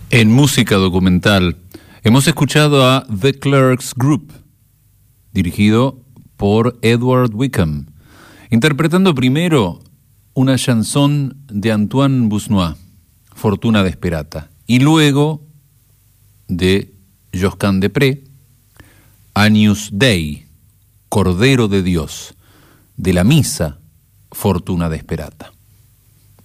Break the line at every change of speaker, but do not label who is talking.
En música documental hemos escuchado a The Clerks Group, dirigido por Edward Wickham, interpretando primero una chanson de Antoine Busnois, Fortuna Desperata, y luego de Josquin des Prez, Agnus Dei, Cordero de Dios, de la misa Fortuna Desperata.